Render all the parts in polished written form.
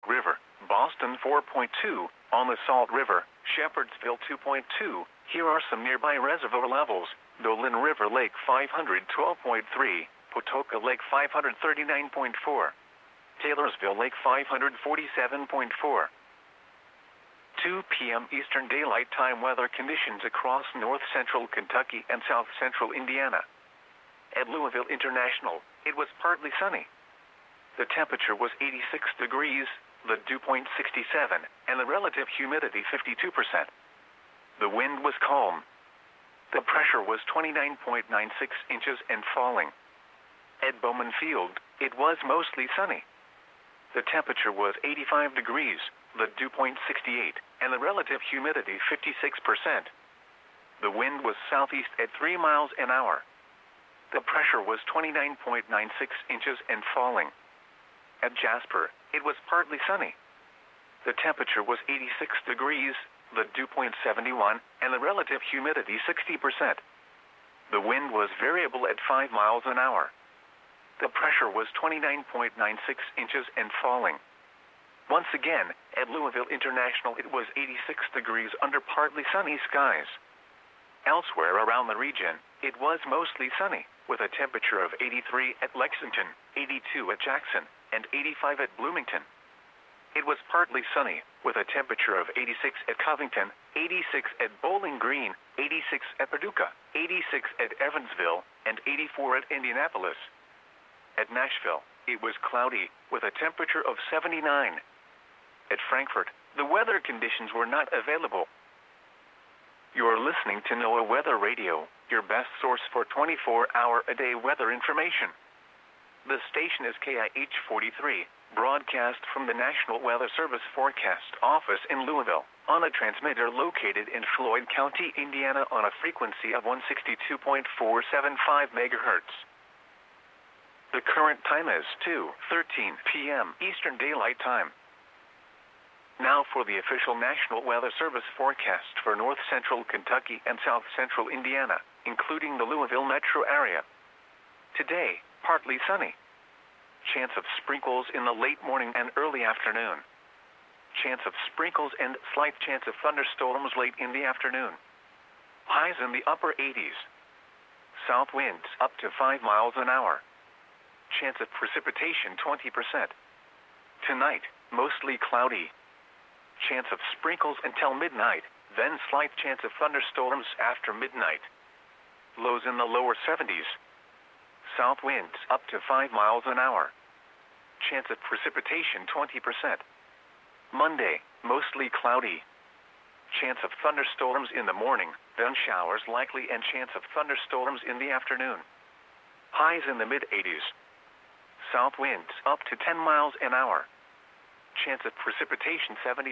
River, Boston 4.2, on the Salt River, Shepherdsville 2.2. Here are some nearby reservoir levels: Dolan River Lake 512.3, Patoka Lake 539.4, Taylorsville Lake 547.4. 2 p.m. Eastern Daylight Time weather conditions across north-central Kentucky and south-central Indiana. At Louisville International, it was partly sunny. The temperature was 86 degrees, the dew point 67, and the relative humidity 52%. The wind was calm. The pressure was 29.96 inches and falling. At Bowman Field, it was mostly sunny. The temperature was 85 degrees, the dew point 68, and the relative humidity 56%. The wind was southeast at 3 miles an hour. The pressure was 29.96 inches and falling. At Jasper, it was partly sunny. The temperature was 86 degrees, the dew point 71, and the relative humidity 60%. The wind was variable at 5 miles an hour. The pressure was 29.96 inches and falling. Once again, at Louisville International, it was 86 degrees under partly sunny skies. Elsewhere around the region, it was mostly sunny, with a temperature of 83 at Lexington, 82 at Jackson, and 85 at Bloomington. It was partly sunny, with a temperature of 86 at Covington, 86 at Bowling Green, 86 at Paducah, 86 at Evansville, and 84 at Indianapolis. At Nashville, it was cloudy, with a temperature of 79. At Frankfort, the weather conditions were not available. You are listening to NOAA Weather Radio, your best source for 24-hour-a-day weather information. The station is KIH 43, broadcast from the National Weather Service Forecast Office in Louisville, on a transmitter located in Floyd County, Indiana, on a frequency of 162.475 megahertz. The current time is 2:13 p.m. Eastern Daylight Time. Now for the official National Weather Service forecast for north-central Kentucky and south-central Indiana, including the Louisville metro area. Today, partly sunny. Chance of sprinkles in the late morning and early afternoon. Chance of sprinkles and slight chance of thunderstorms late in the afternoon. Highs in the upper 80s. South winds up to 5 miles an hour. Chance of precipitation 20%. Tonight, mostly cloudy. Chance of sprinkles until midnight, then slight chance of thunderstorms after midnight. Lows in the lower 70s. South winds up to 5 miles an hour. Chance of precipitation 20%. Monday, mostly cloudy. Chance of thunderstorms in the morning, then showers likely and chance of thunderstorms in the afternoon. Highs in the mid-80s. South winds up to 10 miles an hour. Chance of precipitation 70%.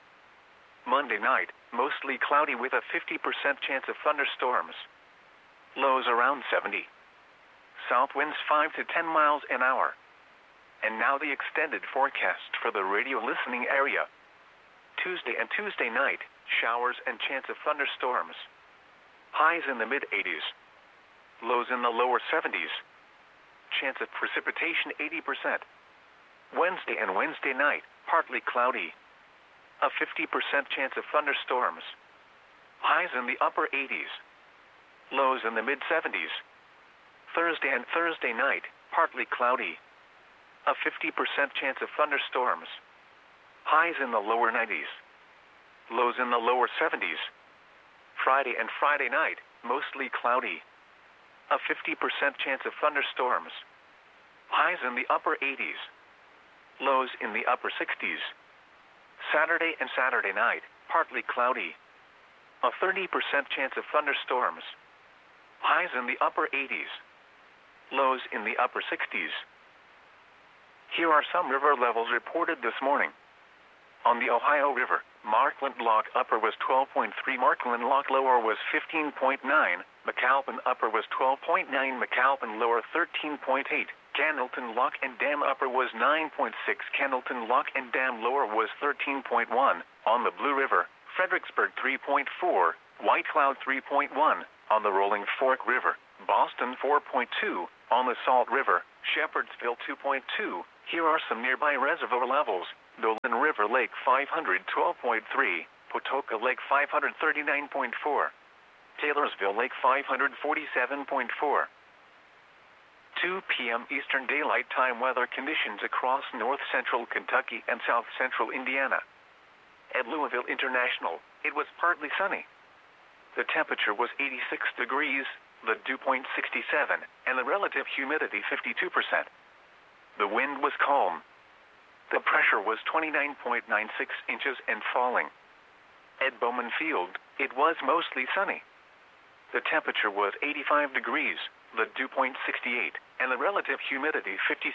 Monday night, mostly cloudy with a 50% chance of thunderstorms. Lows around 70. South winds 5 to 10 miles an hour. And now the extended forecast for the radio listening area. Tuesday and Tuesday night, showers and chance of thunderstorms. Highs in the mid-80s. Lows in the lower 70s. Chance of precipitation 80%. Wednesday and Wednesday night, partly cloudy. A 50% chance of thunderstorms. Highs in the upper 80s. Lows in the mid-70s. Thursday and Thursday night, partly cloudy. A 50% chance of thunderstorms. Highs in the lower 90s. Lows in the lower 70s. Friday and Friday night, mostly cloudy. A 50% chance of thunderstorms. Highs in the upper 80s. Lows in the upper 60s. Saturday and Saturday night, partly cloudy. A 30% chance of thunderstorms. Highs in the upper 80s. Lows in the upper 60s. Here are some river levels reported this morning. On the Ohio River, Markland Lock Upper was 12.3, Markland Lock Lower was 15.9, McAlpin Upper was 12.9, McAlpin Lower 13.8, Candleton Lock and Dam Upper was 9.6, Candleton Lock and Dam Lower was 13.1. On the Blue River, Fredericksburg 3.4, White Cloud 3.1. On the Rolling Fork River, Boston 4.2. On the Salt River, Shepherdsville 2.2. Here are some nearby reservoir levels. Dolan River Lake 512.3, Patoka Lake 539.4, Taylorsville Lake 547.4. 2 p.m. Eastern Daylight Time weather conditions across north central Kentucky and south central Indiana. At Louisville International, it was partly sunny. The temperature was 86 degrees, the dew point 67, and the relative humidity 52%. The wind was calm. The pressure was 29.96 inches and falling. At Bowman Field, it was mostly sunny. The temperature was 85 degrees, the dew point 68, and the relative humidity 56%.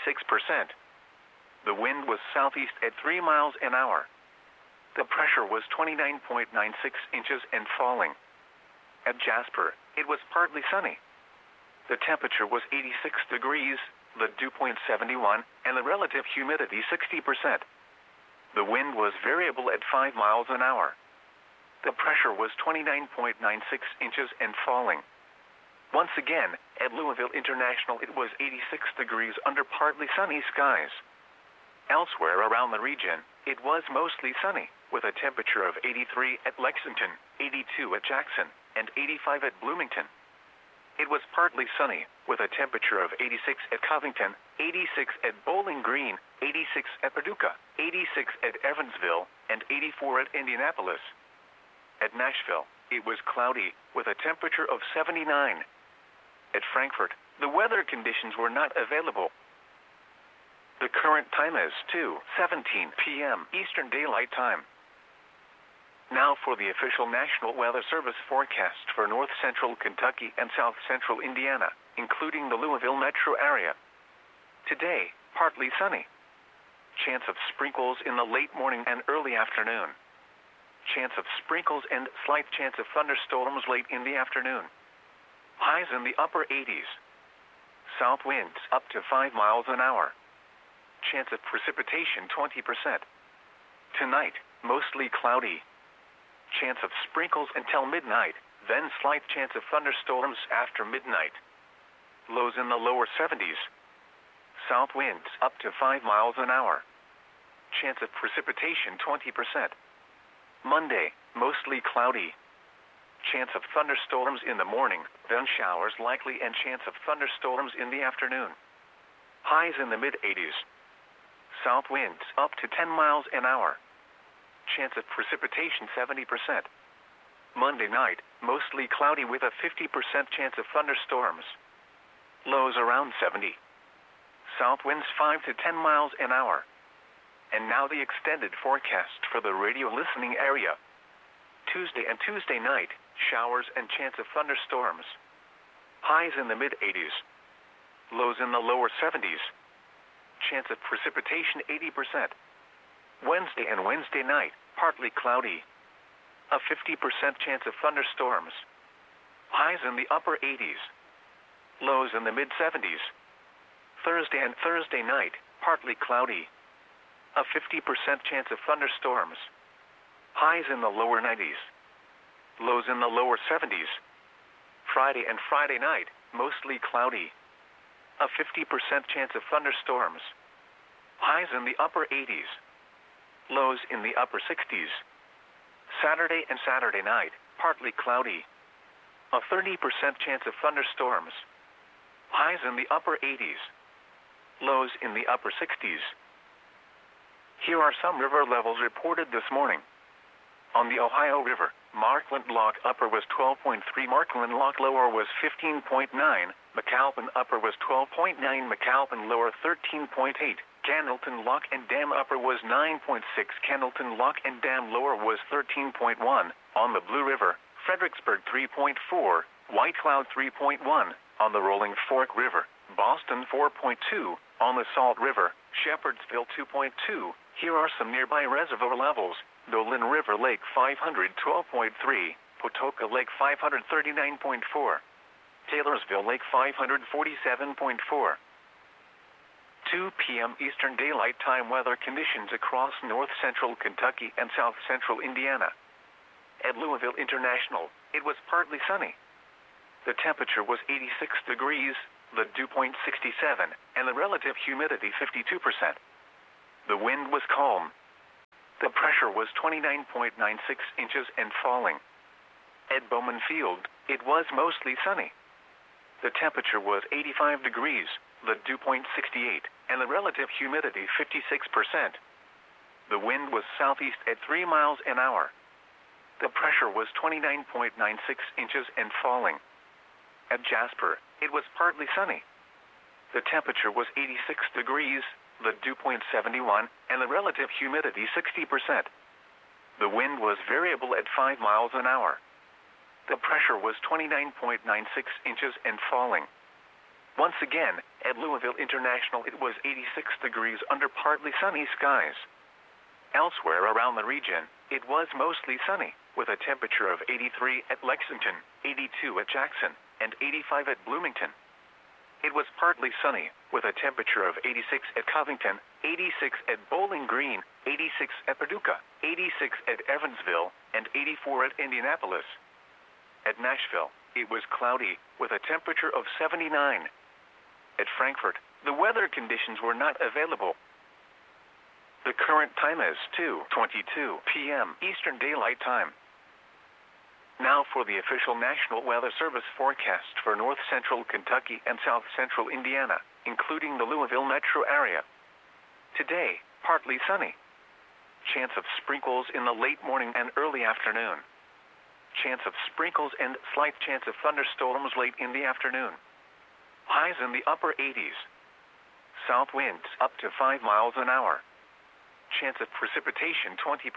The wind was southeast at 3 miles an hour. The pressure was 29.96 inches and falling. At Jasper, it was partly sunny. The temperature was 86 degrees, the dew point 71, and the relative humidity 60%. The wind was variable at 5 miles an hour. The pressure was 29.96 inches and falling. Once again, at Louisville International, it was 86 degrees under partly sunny skies. Elsewhere around the region, it was mostly sunny, with a temperature of 83 at Lexington, 82 at Jackson, and 85 at Bloomington. It was partly sunny, with a temperature of 86 at Covington, 86 at Bowling Green, 86 at Paducah, 86 at Evansville, and 84 at Indianapolis. At Nashville, it was cloudy, with a temperature of 79. At Frankfort, the weather conditions were not available. The current time is 2:17 p.m. Eastern Daylight Time. Now for the official National Weather Service forecast for north central Kentucky and south central Indiana, including the Louisville metro area. Today, partly sunny. Chance of sprinkles in the late morning and early afternoon. Chance of sprinkles and slight chance of thunderstorms late in the afternoon. Highs in the upper 80s. South winds up to 5 miles an hour. Chance of precipitation 20%. Tonight, mostly cloudy. Chance of sprinkles until midnight, then slight chance of thunderstorms after midnight. Lows in the lower 70s. South winds up to 5 miles an hour. Chance of precipitation 20%. Monday, mostly cloudy. Chance of thunderstorms in the morning, then showers likely and chance of thunderstorms in the afternoon. Highs in the mid-80s. South winds up to 10 miles an hour. Chance of precipitation 70%. Monday night, mostly cloudy with a 50% chance of thunderstorms. Lows around 70. South winds 5 to 10 miles an hour. And now the extended forecast for the radio listening area. Tuesday and Tuesday night, showers and chance of thunderstorms. Highs in the mid-80s. Lows in the lower 70s. Chance of precipitation 80%. Wednesday and Wednesday night, partly cloudy. A 50% chance of thunderstorms. Highs in the upper 80s. Lows in the mid-70s. Thursday and Thursday night, partly cloudy. A 50% chance of thunderstorms. Highs in the lower 90s. Lows in the lower 70s. Friday and Friday night, mostly cloudy. A 50% chance of thunderstorms. Highs in the upper 80s. Lows in the upper 60s. Saturday and Saturday night, partly cloudy. A 30% chance of thunderstorms. Highs in the upper 80s. Lows in the upper 60s. Here are some river levels reported this morning. On the Ohio River, Markland Lock Upper was 12.3, Markland Lock Lower was 15.9, McAlpin Upper was 12.9, McAlpin Lower 13.8, Candleton Lock and Dam Upper was 9.6, Candleton Lock and Dam Lower was 13.1, on the Blue River, Fredericksburg 3.4, White Cloud 3.1, on the Rolling Fork River, Boston 4.2, on the Salt River, Shepherdsville 2.2. Here are some nearby reservoir levels. Dolan River Lake 512.3, Patoka Lake 539.4, Taylorsville Lake 547.4. 2 p.m. Eastern Daylight Time weather conditions across north central Kentucky and south central Indiana. At Louisville International, it was partly sunny. The temperature was 86 degrees, the dew point 67, and the relative humidity 52%. The wind was calm. The pressure was 29.96 inches and falling. At Bowman Field, it was mostly sunny. The temperature was 85 degrees, the dew point 68, and the relative humidity 56%. The wind was southeast at 3 miles an hour. The pressure was 29.96 inches and falling. At Jasper, it was partly sunny. The temperature was 86 degrees, the dew point 71, and the relative humidity 60%. The wind was variable at 5 miles an hour. The pressure was 29.96 inches and falling. Once again, at Louisville International it was 86 degrees under partly sunny skies. Elsewhere around the region, it was mostly sunny, with a temperature of 83 at Lexington, 82 at Jackson, and 85 at Bloomington. It was partly sunny, with a temperature of 86 at Covington, 86 at Bowling Green, 86 at Paducah, 86 at Evansville, and 84 at Indianapolis. At Nashville, it was cloudy, with a temperature of 79. At Frankfort, the weather conditions were not available. The current time is 2:22 p.m. Eastern Daylight Time. Now for the official National Weather Service forecast for north central Kentucky and south central Indiana, including the Louisville metro area. Today, partly sunny. Chance of sprinkles in the late morning and early afternoon. Chance of sprinkles and slight chance of thunderstorms late in the afternoon. Highs in the upper 80s. South winds up to 5 miles an hour. Chance of precipitation 20%.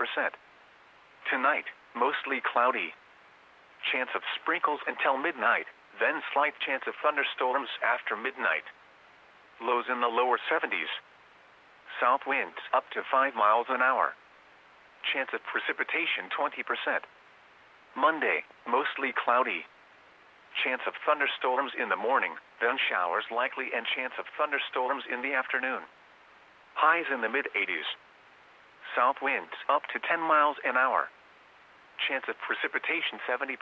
Tonight, mostly cloudy. Chance of sprinkles until midnight, then slight chance of thunderstorms after midnight. Lows in the lower 70s. South winds up to 5 miles an hour. Chance of precipitation 20%. Monday, mostly cloudy. Chance of thunderstorms in the morning, then showers likely and chance of thunderstorms in the afternoon. Highs in the mid-80s. South winds up to 10 miles an hour. Chance of precipitation 70%.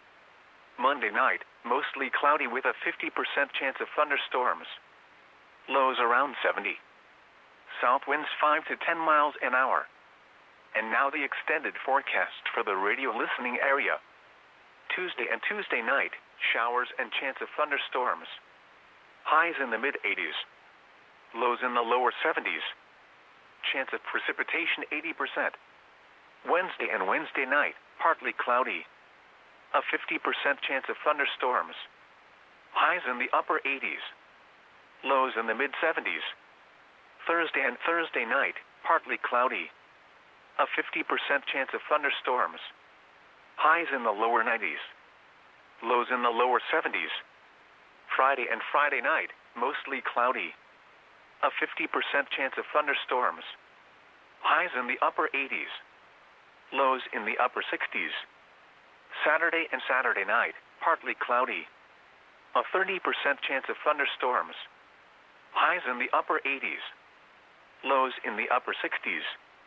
Monday night, mostly cloudy with a 50% chance of thunderstorms. Lows around 70. South winds 5 to 10 miles an hour. And now the extended forecast for the radio listening area. Tuesday and Tuesday night, showers and chance of thunderstorms. Highs in the mid-80s. Lows in the lower 70s. Chance of precipitation 80%. Wednesday and Wednesday night, partly cloudy. A 50% chance of thunderstorms. Highs in the upper 80s. Lows in the mid-70s. Thursday and Thursday night, partly cloudy. A 50% chance of thunderstorms. Highs in the lower 90s. Lows in the lower 70s. Friday and Friday night, mostly cloudy. A 50% chance of thunderstorms. Highs in the upper 80s. Lows in the upper 60s. Saturday and Saturday night, partly cloudy. A 30% chance of thunderstorms. Highs in the upper 80s. Lows in the upper 60s.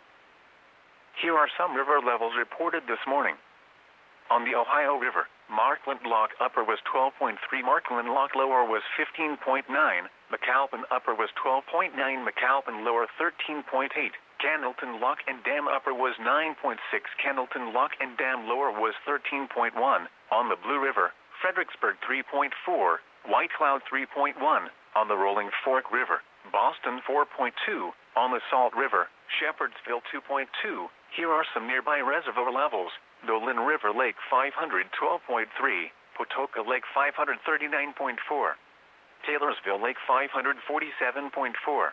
Here are some river levels reported this morning. On the Ohio River, Markland Lock Upper was 12.3, Markland Lock Lower was 15.9, McAlpin Upper was 12.9, McAlpin Lower 13.8, Candleton Lock and Dam Upper was 9.6, Candleton Lock and Dam Lower was 13.1, on the Blue River, Fredericksburg 3.4, White Cloud 3.1, on the Rolling Fork River, Boston 4.2, on the Salt River, Shepherdsville 2.2. Here are some nearby reservoir levels. Dolan River Lake 512.3, Pawtoka Lake 539.4, Taylorsville Lake 547.4.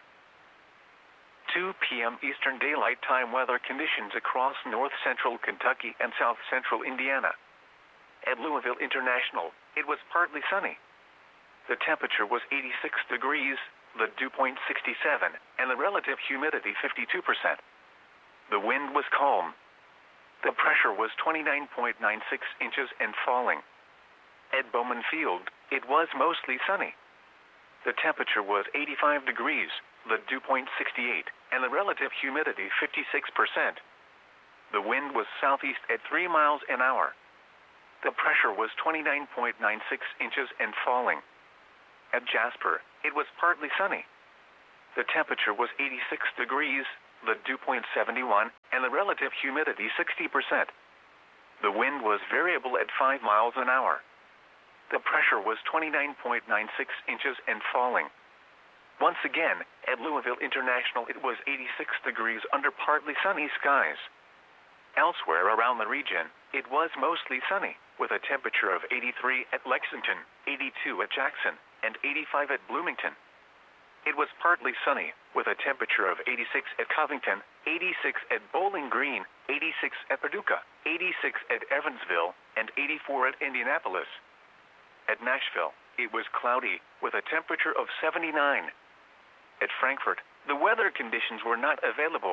2 p.m. Eastern Daylight Time weather conditions across north central Kentucky and south central Indiana. At Louisville International, it was partly sunny. The temperature was 86 degrees, the dew point 67, and the relative humidity 52%. The wind was calm. The pressure was 29.96 inches and falling. At Bowman Field, it was mostly sunny. The temperature was 85 degrees, the dew point 68, and the relative humidity 56%. The wind was southeast at 3 miles an hour. The pressure was 29.96 inches and falling. At Jasper, it was partly sunny. The temperature was 86 degrees, the dew point 71, and the relative humidity 60%. The wind was variable at 5 miles an hour. The pressure was 29.96 inches and falling. Once again, at Louisville International it was 86 degrees under partly sunny skies. Elsewhere around the region, it was mostly sunny, with a temperature of 83 at Lexington, 82 at Jackson, and 85 at Bloomington. It was partly sunny, with a temperature of 86 at Covington, 86 at Bowling Green, 86 at Paducah, 86 at Evansville, and 84 at Indianapolis. At Nashville, it was cloudy, with a temperature of 79. At Frankfort, the weather conditions were not available.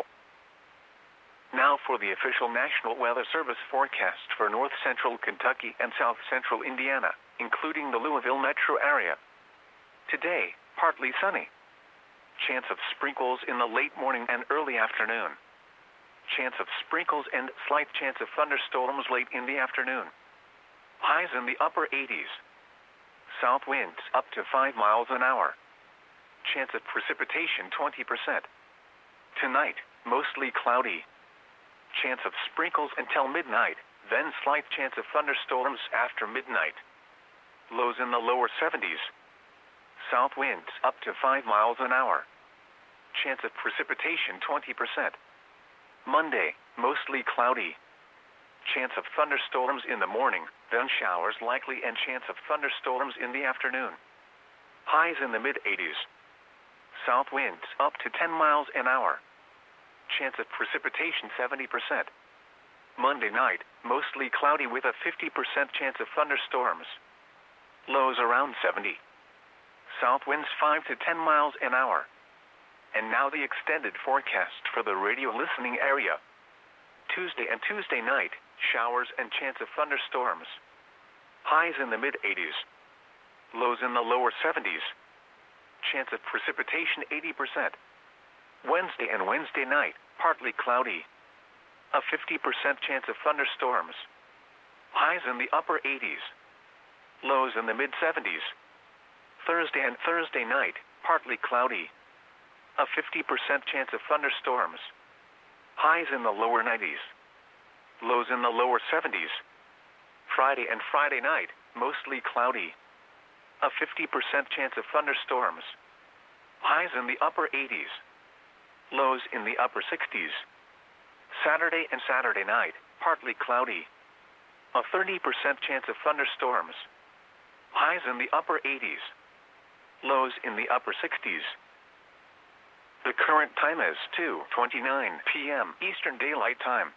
Now for the official National Weather Service forecast for north central Kentucky and south central Indiana, including the Louisville metro area. Today, partly sunny. Chance of sprinkles in the late morning and early afternoon. Chance of sprinkles and slight chance of thunderstorms late in the afternoon. Highs in the upper 80s. South winds up to 5 miles an hour. Chance of precipitation 20%. Tonight, mostly cloudy. Chance of sprinkles until midnight, then slight chance of thunderstorms after midnight. Lows in the lower 70s. South winds up to 5 miles an hour. Chance of precipitation 20%. Monday, mostly cloudy. Chance of thunderstorms in the morning, then showers likely and chance of thunderstorms in the afternoon. Highs in the mid-80s. South winds up to 10 miles an hour. Chance of precipitation 70%. Monday night, mostly cloudy with a 50% chance of thunderstorms. Lows around 70. South winds 5 to 10 miles an hour. And now the extended forecast for the radio listening area. Tuesday and Tuesday night, showers and chance of thunderstorms. Highs in the mid-80s. Lows in the lower 70s. Chance of precipitation 80%. Wednesday and Wednesday night, partly cloudy. A 50% chance of thunderstorms. Highs in the upper 80s. Lows in the mid-70s. Thursday and Thursday night, partly cloudy. A 50% chance of thunderstorms. Highs in the lower 90s. Lows in the lower 70s. Friday and Friday night, mostly cloudy. A 50% chance of thunderstorms. Highs in the upper 80s. Lows in the upper 60s. Saturday and Saturday night, partly cloudy. A 30% chance of thunderstorms. Highs in the upper 80s. Lows in the upper 60s. The current time is 2:29 p.m. Eastern Daylight Time.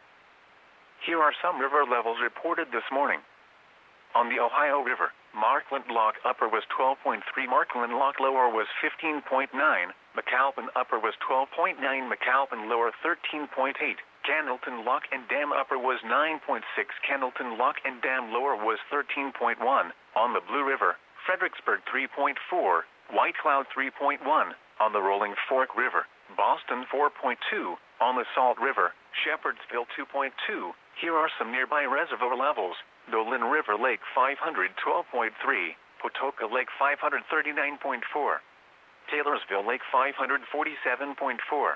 Here are some river levels reported this morning. On the Ohio River, Markland Lock Upper was 12.3, Markland Lock Lower was 15.9, McAlpin Upper was 12.9, McAlpin Lower 13.8, Candleton Lock and Dam Upper was 9.6, Candleton Lock and Dam Lower was 13.1, on the Blue River, Fredericksburg 3.4, White Cloud 3.1, on the Rolling Fork River, Boston 4.2, on the Salt River, Shepherdsville 2.2. Here are some nearby reservoir levels. Dolan River Lake 512.3, Pawtoka Lake 539.4, Taylorsville Lake 547.4.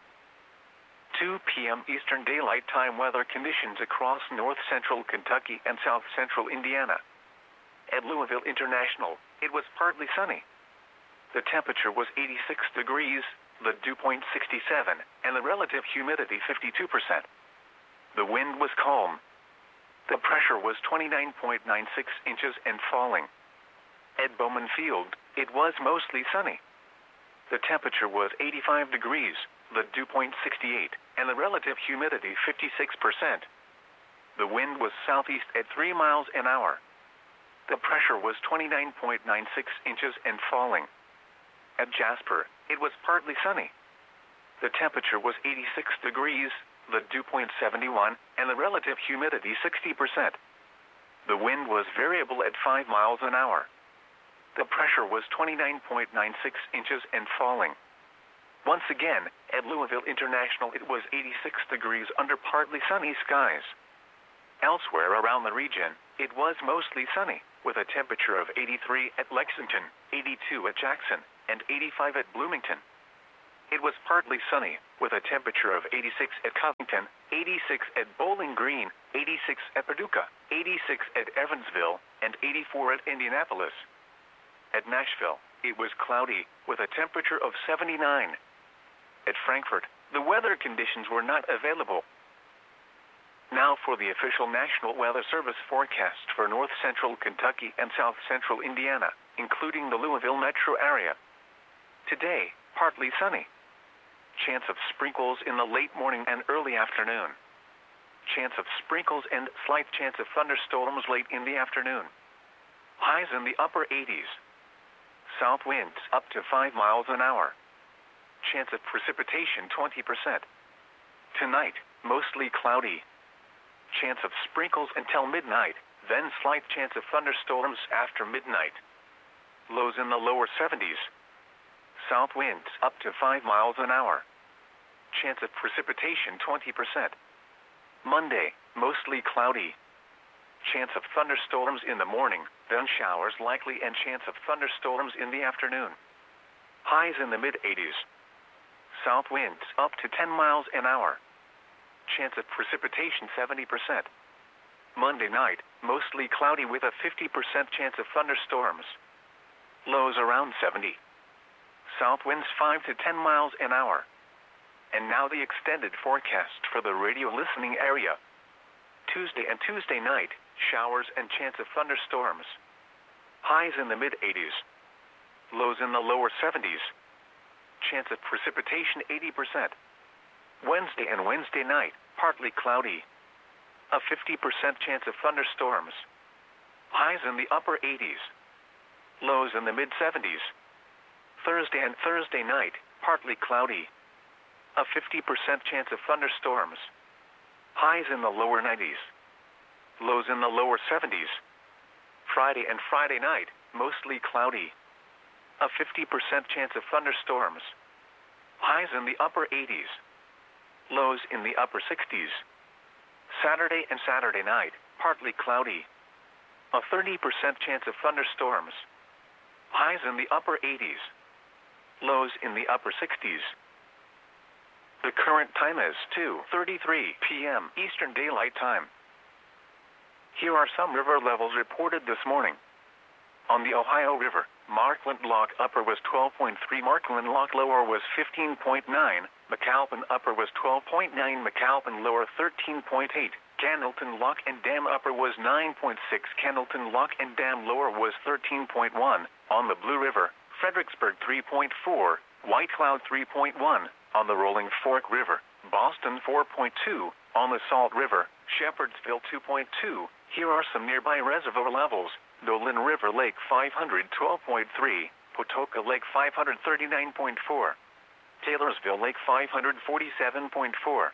2 p.m. Eastern Daylight Time weather conditions across north central Kentucky and south central Indiana. At Louisville International, it was partly sunny. The temperature was 86 degrees, the dew point 67, and the relative humidity 52%. The wind was calm. The pressure was 29.96 inches and falling. At Bowman Field, it was mostly sunny. The temperature was 85 degrees, the dew point 68, and the relative humidity 56%. The wind was southeast at 3 miles an hour. The pressure was 29.96 inches and falling. At Jasper, it was partly sunny. The temperature was 86 degrees, the dew point 71, and the relative humidity 60%. The wind was variable at 5 miles an hour. The pressure was 29.96 inches and falling. Once again, at Louisville International it was 86 degrees under partly sunny skies. Elsewhere around the region, it was mostly sunny, with a temperature of 83 at Lexington, 82 at Jackson, and 85 at Bloomington. it was partly sunny, with a temperature of 86 at Covington, 86 at Bowling Green, 86 at Paducah, 86 at Evansville, and 84 at Indianapolis. At Nashville, it was cloudy, with a temperature of 79. At Frankfort, the weather conditions were not available. Now for the official National Weather Service forecast for north central Kentucky and south central Indiana, including the Louisville metro area. Today, partly sunny. Chance of sprinkles in the late morning and early afternoon. Chance of sprinkles and slight chance of thunderstorms late in the afternoon. Highs in the upper 80s. South winds up to 5 miles an hour. Chance of precipitation 20%. Tonight, mostly cloudy. Chance of sprinkles until midnight, then slight chance of thunderstorms after midnight. Lows in the lower 70s. South winds up to 5 miles an hour. Chance of precipitation 20%. Monday, mostly cloudy. Chance of thunderstorms in the morning, then showers likely and chance of thunderstorms in the afternoon. Highs in the mid-80s. South winds up to 10 miles an hour. Chance of precipitation 70%. Monday night, mostly cloudy with a 50% chance of thunderstorms. Lows around 70. South winds 5 to 10 miles an hour. And now the extended forecast for the radio listening area. Tuesday and Tuesday night, showers and chance of thunderstorms. Highs in the mid-80s. Lows in the lower 70s. Chance of precipitation 80%. Wednesday and Wednesday night, partly cloudy. A 50% chance of thunderstorms. Highs in the upper 80s. Lows in the mid-70s. Thursday and Thursday night, partly cloudy. A 50% chance of thunderstorms. Highs in the lower 90s. Lows in the lower 70s. Friday and Friday night, mostly cloudy. A 50% chance of thunderstorms. Highs in the upper 80s. Lows in the upper 60s. Saturday and Saturday night, partly cloudy. A 30% chance of thunderstorms. Highs in the upper 80s. Lows in the upper 60s. The current time is 2:33 p.m. Eastern Daylight Time. Here are some river levels reported this morning. On the Ohio River, Markland Lock Upper was 12.3, Markland Lock Lower was 15.9, McAlpin Upper was 12.9, McAlpin Lower 13.8, Candleton Lock and Dam Upper was 9.6, Candleton Lock and Dam Lower was 13.1, on the Blue River, Fredericksburg 3.4, White Cloud 3.1, on the Rolling Fork River, Boston 4.2, on the Salt River, Shepherdsville 2.2, here are some nearby reservoir levels. Dolan River Lake 512.3, Potoka Lake 539.4, Taylorsville Lake 547.4.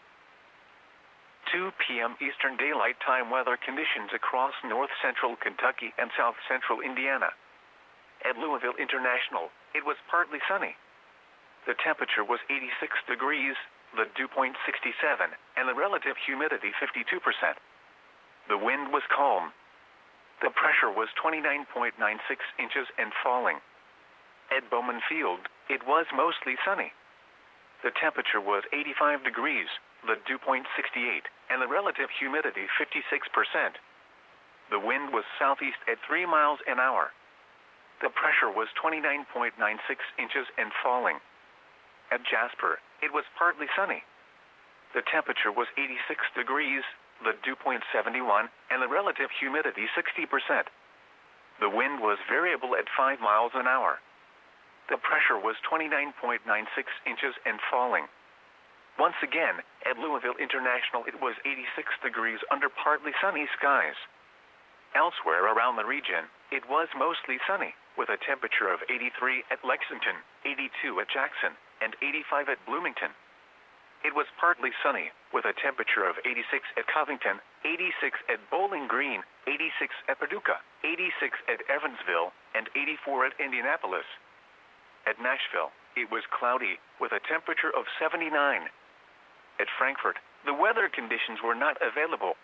2 p.m. Eastern Daylight Time weather conditions across north central Kentucky and south central Indiana. At Louisville International, it was partly sunny. The temperature was 86 degrees, the dew point 67, and the relative humidity 52%. The wind was calm. The pressure was 29.96 inches and falling. At Bowman Field, it was mostly sunny. The temperature was 85 degrees, the dew point 68, and the relative humidity 56%. The wind was southeast at 3 miles an hour. The pressure was 29.96 inches and falling. At Jasper, it was partly sunny. The temperature was 86 degrees, the dew point 71, and the relative humidity 60%. The wind was variable at 5 miles an hour. The pressure was 29.96 inches and falling. Once again, at Louisville International, it was 86 degrees under partly sunny skies. Elsewhere around the region, it was mostly sunny, with a temperature of 83 at Lexington, 82 at Jackson, and 85 at Bloomington. It was partly sunny, with a temperature of 86 at Covington, 86 at Bowling Green, 86 at Paducah, 86 at Evansville, and 84 at Indianapolis. At Nashville, it was cloudy, with a temperature of 79. At Frankfort, the weather conditions were not available.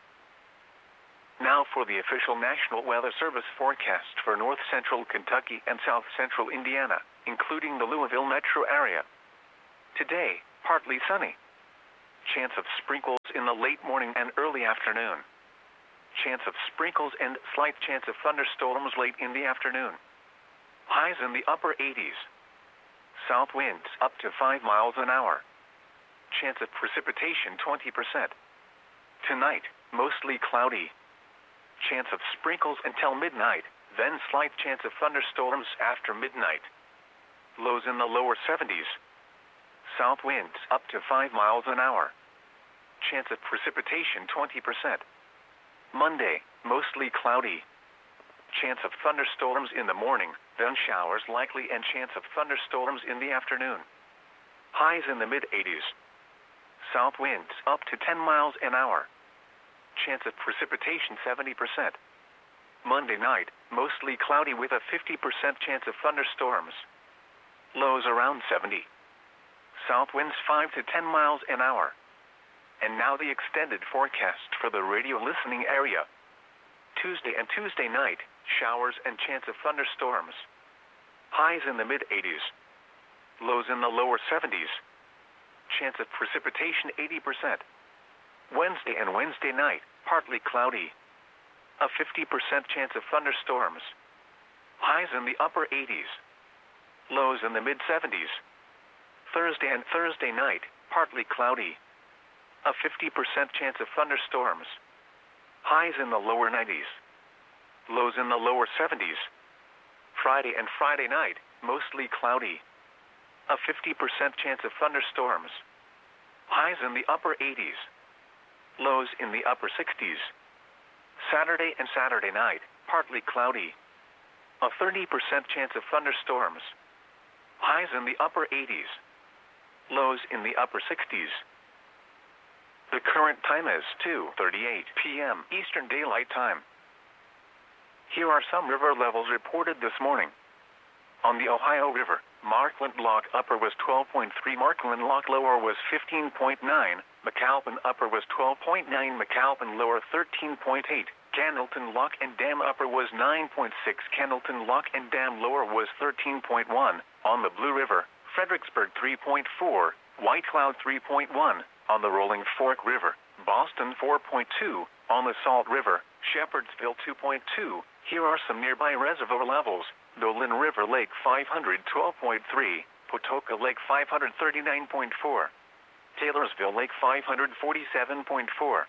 Now for the official National Weather Service forecast for north central Kentucky and south central Indiana, including the Louisville metro area. Today, partly sunny. Chance of sprinkles in the late morning and early afternoon. Chance of sprinkles and slight chance of thunderstorms late in the afternoon. Highs in the upper 80s. South winds up to 5 miles an hour. Chance of precipitation 20%. Tonight, mostly cloudy. Chance of sprinkles until midnight, then slight chance of thunderstorms after midnight. Lows in the lower 70s. South winds up to 5 miles an hour. Chance of precipitation 20%. Monday, mostly cloudy. Chance of thunderstorms in the morning, then showers likely and chance of thunderstorms in the afternoon. Highs in the mid-80s. South winds up to 10 miles an hour. Chance of precipitation 70%. Monday night, mostly cloudy with a 50% chance of thunderstorms. Lows around 70. South winds 5 to 10 miles an hour. And now the extended forecast for the radio listening area. Tuesday and Tuesday night, showers and chance of thunderstorms. Highs in the mid-80s. Lows in the lower 70s. Chance of precipitation 80%. Wednesday and Wednesday night, partly cloudy. A 50% chance of thunderstorms. Highs in the upper 80s. Lows in the mid-70s. Thursday and Thursday night, partly cloudy. A 50% chance of thunderstorms. Highs in the lower 90s. Lows in the lower 70s. Friday and Friday night, mostly cloudy. A 50% chance of thunderstorms. Highs in the upper 80s. Lows in the upper 60s. Saturday and Saturday night, partly cloudy. A 30% chance of thunderstorms. Highs in the upper 80s. Lows in the upper 60s. The current time is 2:38 p.m. Eastern Daylight Time. Here are some river levels reported this morning. On the Ohio River, Markland Lock Upper was 12.3, Markland Lock Lower was 15.9, McAlpin Upper was 12.9, McAlpin Lower 13.8, Candleton Lock and Dam Upper was 9.6, Candleton Lock and Dam Lower was 13.1. On the Blue River, Fredericksburg 3.4, White Cloud 3.1. On the Rolling Fork River, Boston 4.2. On the Salt River, Shepherdsville 2.2. Here are some nearby reservoir levels. Dolan River Lake 512.3, Pawtoka Lake 539.4, Taylorsville Lake 547.4.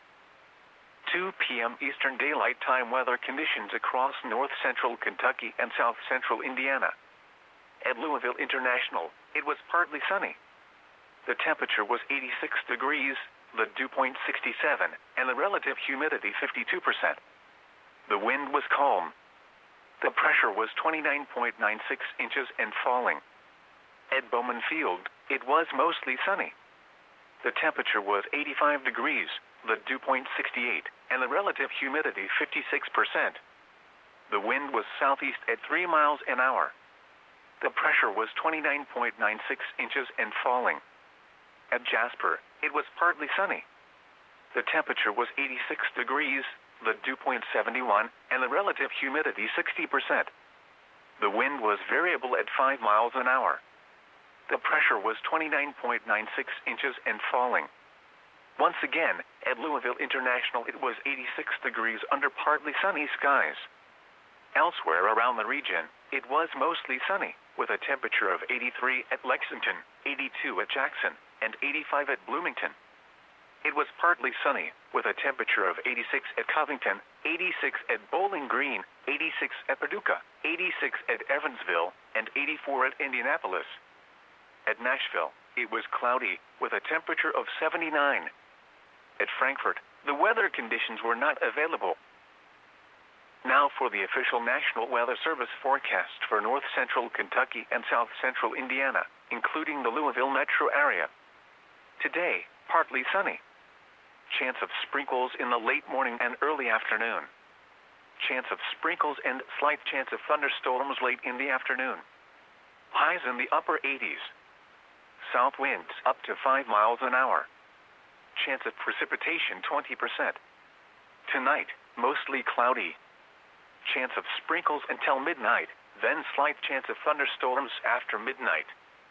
2 p.m. Eastern Daylight Time weather conditions across north central Kentucky and south central Indiana. At Louisville International, it was partly sunny. The temperature was 86 degrees, the dew point 67, and the relative humidity 52%. The wind was calm. The pressure was 29.96 inches and falling. At Bowman Field, it was mostly sunny. The temperature was 85 degrees, the dew point 68, and the relative humidity 56%. The wind was southeast at 3 miles an hour. The pressure was 29.96 inches and falling. At Jasper, it was partly sunny. The temperature was 86 degrees, the dew point 71, and the relative humidity 60%. The wind was variable at 5 miles an hour. The pressure was 29.96 inches and falling. Once again, at Louisville International it was 86 degrees under partly sunny skies. Elsewhere around the region, it was mostly sunny, with a temperature of 83 at Lexington, 82 at Jackson, and 85 at Bloomington. It was partly sunny, with a temperature of 86 at Covington, 86 at Bowling Green, 86 at Paducah, 86 at Evansville, and 84 at Indianapolis. At Nashville, it was cloudy, with a temperature of 79. At Frankfort, the weather conditions were not available. Now for the official National Weather Service forecast for north central Kentucky and south central Indiana, including the Louisville metro area. Today, partly sunny. Chance of sprinkles in the late morning and early afternoon. Chance of sprinkles and slight chance of thunderstorms late in the afternoon. Highs in the upper 80s. South winds up to 5 miles an hour. Chance of precipitation 20%. Tonight, mostly cloudy. Chance of sprinkles until midnight, then slight chance of thunderstorms after midnight.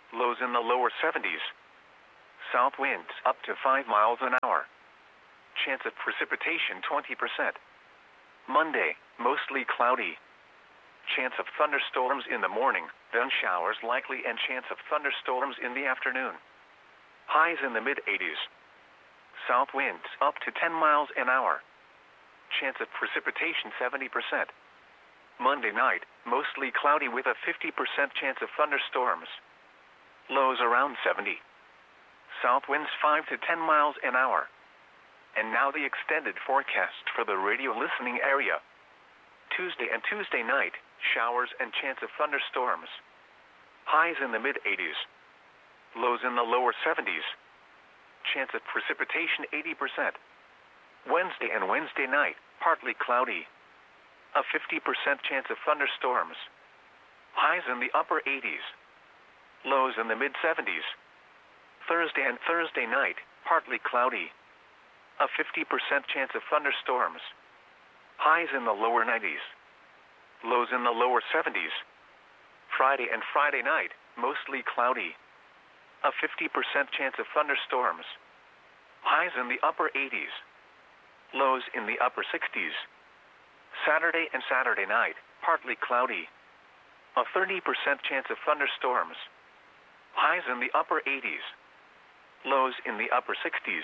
lows in the lower 70s. South winds up to 5 miles an hour. Chance of precipitation 20%. Monday, mostly cloudy. Chance of thunderstorms in the morning, then showers likely and chance of thunderstorms in the afternoon. Highs in the mid-80s. South winds up to 10 miles an hour. Chance of precipitation 70%. Monday night, mostly cloudy with a 50% chance of thunderstorms. Lows around 70. South winds 5 to 10 miles an hour. And now the extended forecast for the radio listening area. Tuesday and Tuesday night, showers and chance of thunderstorms. Highs in the mid-80s. Lows in the lower 70s. Chance of precipitation 80%. Wednesday and Wednesday night, partly cloudy. A 50% chance of thunderstorms. Highs in the upper 80s. Lows in the mid-70s. Thursday and Thursday night, partly cloudy. A 50% chance of thunderstorms. Highs in the lower 90s. Lows in the lower 70s. Friday and Friday night, mostly cloudy. A 50% chance of thunderstorms. Highs in the upper 80s. Lows in the upper 60s. Saturday and Saturday night, partly cloudy. A 30% chance of thunderstorms. Highs in the upper 80s. Lows in the upper 60s.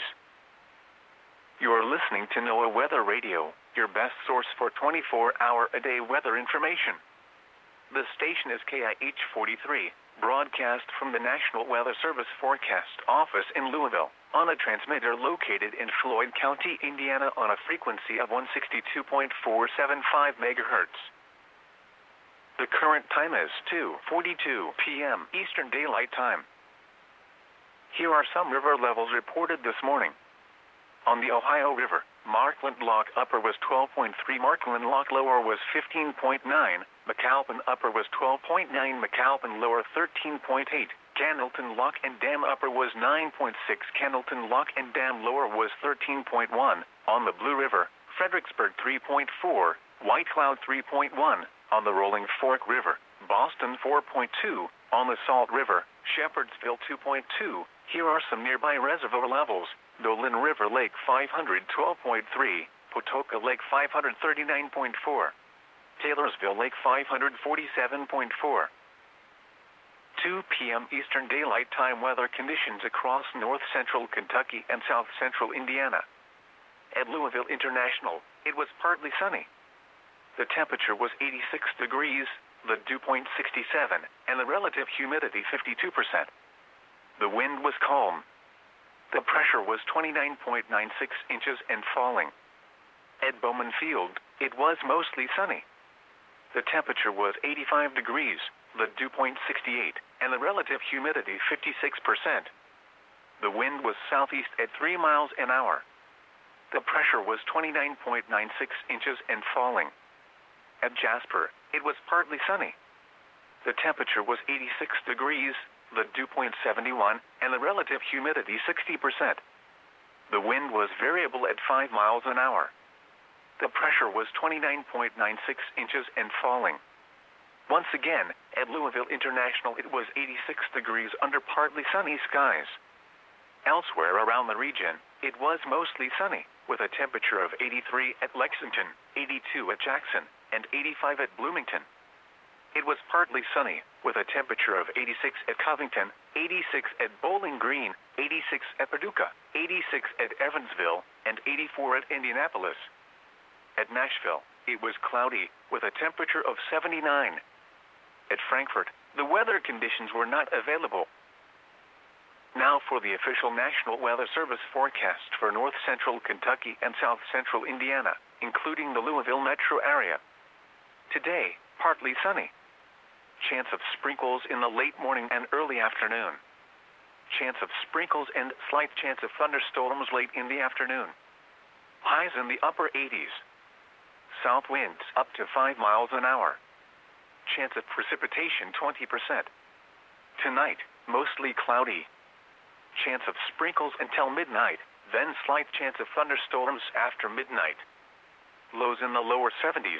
You are listening to NOAA Weather Radio, your best source for 24-hour-a-day weather information. The station is KIH 43, broadcast from the National Weather Service Forecast Office in Louisville, on a transmitter located in Floyd County, Indiana on a frequency of 162.475 megahertz. The current time is 2:42 p.m. Eastern Daylight Time. Here are some river levels reported this morning. On the Ohio River, Markland Lock Upper was 12.3, Markland Lock Lower was 15.9, McAlpin Upper was 12.9, McAlpin Lower 13.8, Candleton Lock and Dam Upper was 9.6, Candleton Lock and Dam Lower was 13.1, on the Blue River, Fredericksburg 3.4, White Cloud 3.1, on the Rolling Fork River, Boston 4.2, on the Salt River, Shepherdsville 2.2, here are some nearby reservoir levels. Dolan River Lake 512.3, Potoka Lake 539.4, Taylorsville Lake 547.4. 2 p.m. Eastern Daylight Time weather conditions across north central Kentucky and south central Indiana. At Louisville International, it was partly sunny. The temperature was 86 degrees, the dew point 67, and the relative humidity 52%. The wind was calm. The pressure was 29.96 inches and falling. At Bowman Field, it was mostly sunny. The temperature was 85 degrees, the dew point 68, and the relative humidity 56%. The wind was southeast at 3 miles an hour. The pressure was 29.96 inches and falling. At Jasper, it was partly sunny. The temperature was 86 degrees, the dew point 71, and the relative humidity 60%. The wind was variable at 5 miles an hour. The pressure was 29.96 inches and falling. Once again, at Louisville International, it was 86 degrees under partly sunny skies. Elsewhere around the region, it was mostly sunny, with a temperature of 83 at Lexington, 82 at Jackson, and 85 at Bloomington. It was partly sunny, with a temperature of 86 at Covington, 86 at Bowling Green, 86 at Paducah, 86 at Evansville, and 84 at Indianapolis. At Nashville, it was cloudy, with a temperature of 79. At Frankfort, the weather conditions were not available. Now for the official National Weather Service forecast for north central Kentucky and south central Indiana, including the Louisville metro area. Today, partly sunny. Chance of sprinkles in the late morning and early afternoon. Chance of sprinkles and slight chance of thunderstorms late in the afternoon. Highs in the upper 80s. South winds up to 5 miles an hour. Chance of precipitation 20%. Tonight, mostly cloudy. Chance of sprinkles until midnight, then slight chance of thunderstorms after midnight. Lows in the lower 70s.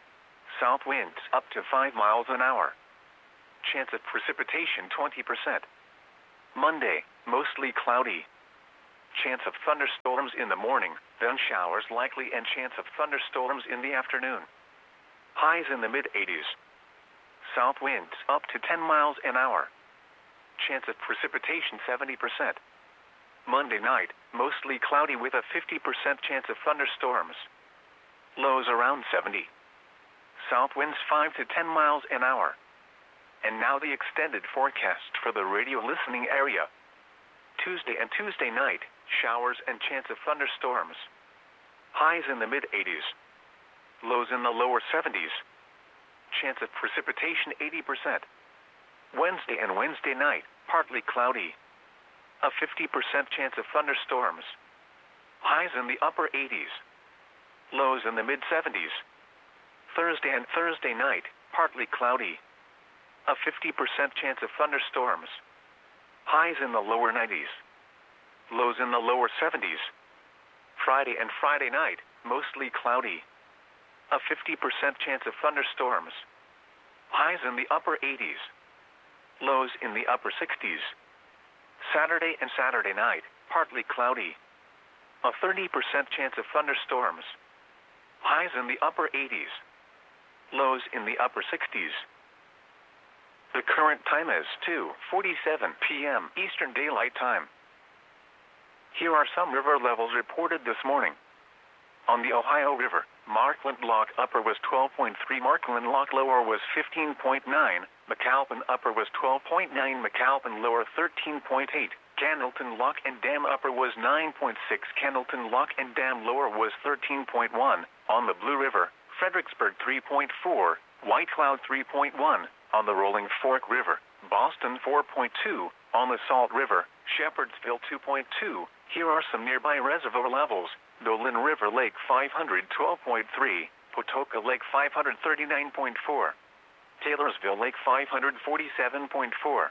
South winds up to 5 miles an hour. Chance of precipitation 20%. Monday, mostly cloudy. Chance of thunderstorms in the morning, then showers likely and chance of thunderstorms in the afternoon. Highs in the mid-80s. South winds up to 10 miles an hour. Chance of precipitation 70%. Monday night, mostly cloudy with a 50% chance of thunderstorms. Lows around 70. South winds 5 to 10 miles an hour. And now the extended forecast for the radio listening area. Tuesday and Tuesday night, showers and chance of thunderstorms. Highs in the mid-80s. Lows in the lower 70s. Chance of precipitation 80%. Wednesday and Wednesday night, partly cloudy. A 50% chance of thunderstorms. Highs in the upper 80s. Lows in the mid-70s. Thursday and Thursday night, partly cloudy. A 50% chance of thunderstorms. Highs in the lower 90s. Lows in the lower 70s. Friday and Friday night, mostly cloudy. A 50% chance of thunderstorms. Highs in the upper 80s. Lows in the upper 60s. Saturday and Saturday night, partly cloudy. A 30% chance of thunderstorms. Highs in the upper 80s. Lows in the upper 60s. The current time is 2:47 p.m. Eastern Daylight Time. Here are some river levels reported this morning. On the Ohio River, Markland Lock Upper was 12.3, Markland Lock Lower was 15.9, McAlpin Upper was 12.9, McAlpin Lower 13.8, Candleton Lock and Dam Upper was 9.6, Candleton Lock and Dam Lower was 13.1. On the Blue River, Fredericksburg 3.4, White Cloud 3.1. On the Rolling Fork River, Boston 4.2. On the Salt River, Shepherdsville 2.2. Here are some nearby reservoir levels. Dolan River Lake 512.3, Pawtoka Lake 539.4, Taylorsville Lake 547.4.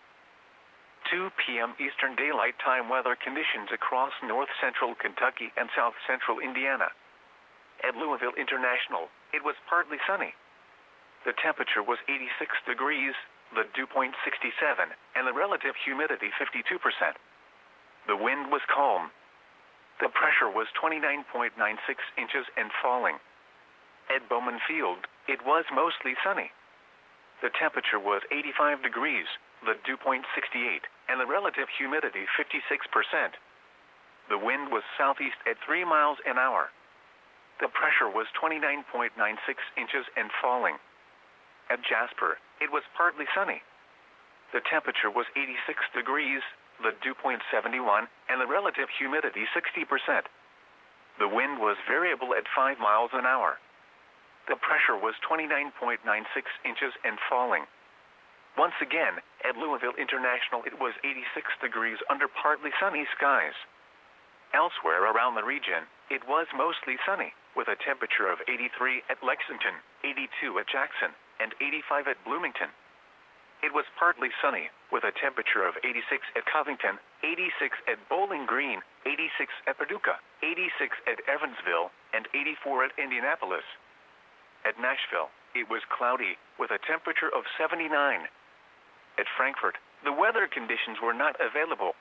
2 p.m. Eastern Daylight Time weather conditions across north central Kentucky and south central Indiana. At Louisville International, it was partly sunny. The temperature was 86 degrees, the dew point 67, and the relative humidity 52%. The wind was calm. The pressure was 29.96 inches and falling. At Bowman Field, it was mostly sunny. The temperature was 85 degrees, the dew point 68, and the relative humidity 56%. The wind was southeast at 3 miles an hour. The pressure was 29.96 inches and falling. At Jasper, it was partly sunny. The temperature was 86 degrees, the dew point 71, and the relative humidity 60%. The wind was variable at 5 miles an hour. The pressure was 29.96 inches and falling. Once again, at Louisville International it was 86 degrees under partly sunny skies. Elsewhere around the region, it was mostly sunny, with a temperature of 83 at Lexington, 82 at Jackson, and 85 at Bloomington. It was partly sunny, with a temperature of 86 at Covington, 86 at Bowling Green, 86 at Paducah, 86 at Evansville, and 84 at Indianapolis. At Nashville, it was cloudy, with a temperature of 79. At Frankfort, the weather conditions were not available.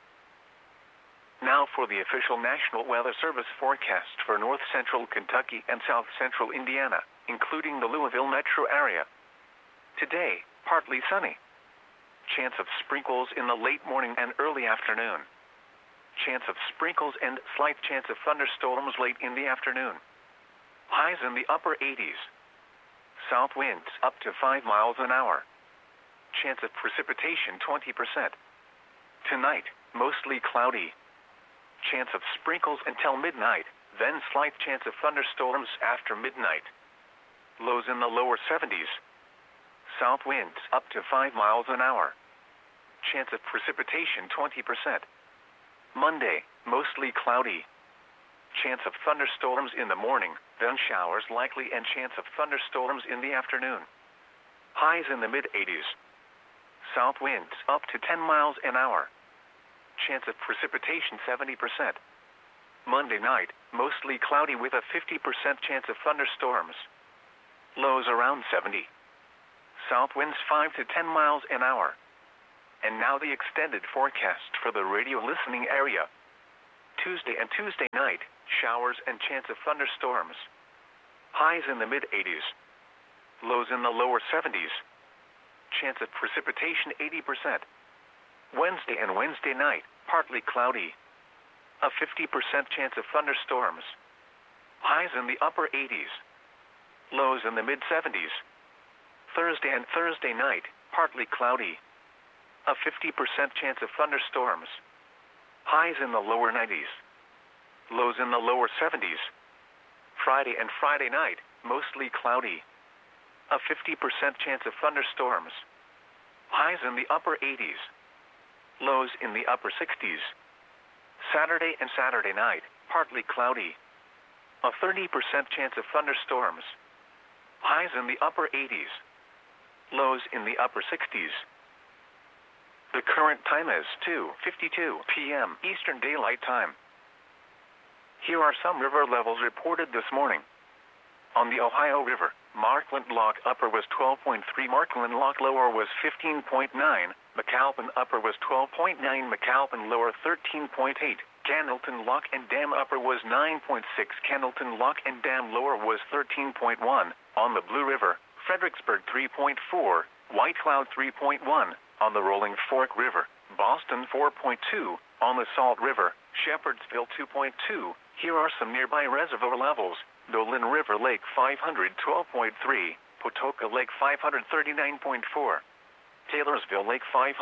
Now for the official National Weather Service forecast for north central Kentucky and south central Indiana, including the Louisville metro area. Today, partly sunny. Chance of sprinkles in the late morning and early afternoon. Chance of sprinkles and slight chance of thunderstorms late in the afternoon. Highs in the upper 80s. South winds up to 5 miles an hour. Chance of precipitation 20%. Tonight, mostly cloudy. Chance of sprinkles until midnight, then slight chance of thunderstorms after midnight. Lows in the lower 70s. South winds up to 5 miles an hour. Chance of precipitation 20%. Monday, mostly cloudy. Chance of thunderstorms in the morning, then showers likely and chance of thunderstorms in the afternoon. Highs in the mid-80s. South winds up to 10 miles an hour. Chance of precipitation 70%. Monday night, mostly cloudy with a 50% chance of thunderstorms. Lows around 70. South winds 5 to 10 miles an hour. And now the extended forecast for the radio listening area. Tuesday and Tuesday night, showers and chance of thunderstorms. Highs in the mid-80s. Lows in the lower 70s. Chance of precipitation 80%. Wednesday and Wednesday night, partly cloudy. A 50% chance of thunderstorms. Highs in the upper 80s. Lows in the mid-70s. Thursday and Thursday night, partly cloudy. A 50% chance of thunderstorms. Highs in the lower 90s. Lows in the lower 70s. Friday and Friday night, mostly cloudy. A 50% chance of thunderstorms. Highs in the upper 80s. Lows in the upper 60s. Saturday and Saturday night, partly cloudy. A 30% chance of thunderstorms. Highs in the upper 80s. Lows in the upper 60s. The current time is 2:52 p.m. Eastern Daylight Time. Here are some river levels reported this morning. On the Ohio River, Markland Lock Upper was 12.3, Markland Lock Lower was 15.9, McAlpin Upper was 12.9, McAlpin Lower 13.8, Candleton Lock and Dam Upper was 9.6, Candleton Lock and Dam Lower was 13.1. On the Blue River, Fredericksburg 3.4, White Cloud 3.1. On the Rolling Fork River, Boston 4.2. On the Salt River, Shepherdsville 2.2. Here are some nearby reservoir levels. Dolan River Lake 512.3, Potoka Lake 539.4, Taylorsville Lake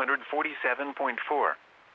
547.4.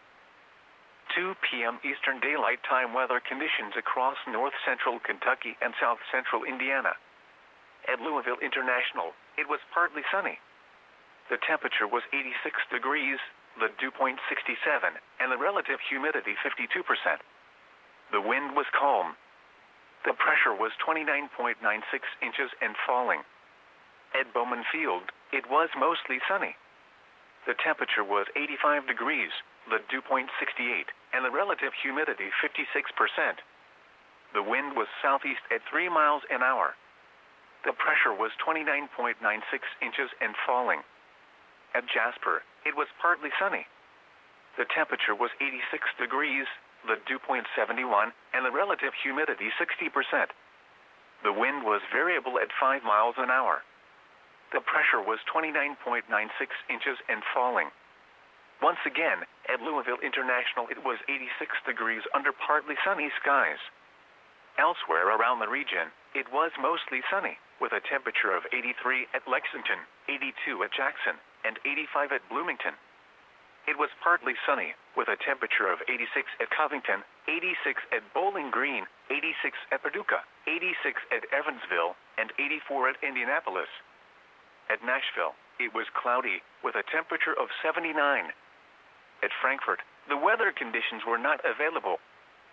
2 p.m. Eastern Daylight Time weather conditions across north central Kentucky and south central Indiana. At Louisville International, it was partly sunny. The temperature was 86 degrees, the dew point 67, and the relative humidity 52%. The wind was calm. The pressure was 29.96 inches and falling. At Bowman Field, it was mostly sunny. The temperature was 85 degrees, the dew point 68, and the relative humidity 56%. The wind was southeast at 3 miles an hour. The pressure was 29.96 inches and falling. At Jasper, it was partly sunny. The temperature was 86 degrees, the dew point 71, and the relative humidity 60%. The wind was variable at 5 miles an hour. The pressure was 29.96 inches and falling. Once again, at Louisville International it was 86 degrees under partly sunny skies. Elsewhere around the region, it was mostly sunny, with a temperature of 83 at Lexington, 82 at Jackson, and 85 at Bloomington. It was partly sunny, with a temperature of 86 at Covington, 86 at Bowling Green, 86 at Paducah, 86 at Evansville, and 84 at Indianapolis. At Nashville, it was cloudy, with a temperature of 79. At Frankfort, the weather conditions were not available.